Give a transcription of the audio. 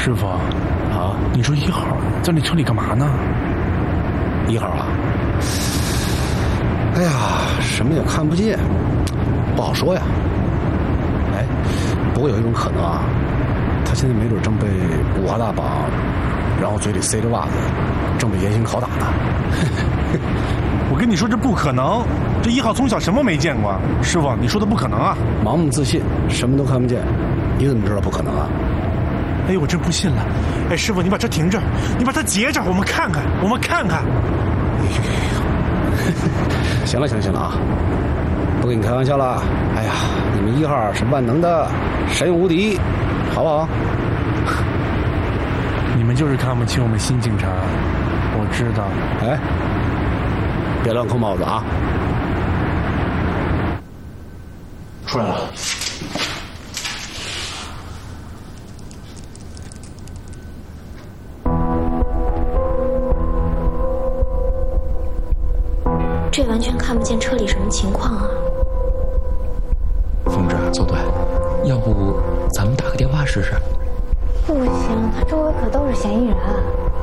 师傅， 啊， 你说1号在那车里干嘛呢 ？1号啊？哎呀，什么也看不见，不好说呀。哎，不过有一种可能啊，他现在没准正被五花大绑，然后嘴里塞着袜子，正被严刑拷打呢。 我跟你说这不可能，这1号从小什么没见过。师傅，你说的不可能啊！ 盲目自信，什么都看不见，你怎么知道不可能啊？ 哎呦，我真不信了！哎，师傅，你把车停这儿，你把它截着，我们看看。 行了啊，不跟你开玩笑了。哎呀，你们1号是万能的，神勇无敌，好不好？ 你们就是看不起我们新警察，我知道。 哎，别乱扣帽子啊！ 出来了。 这完全看不见车里什么情况啊！ 凤芝，左队，要不咱们打个电话试试？ 不行，他周围可都是嫌疑人。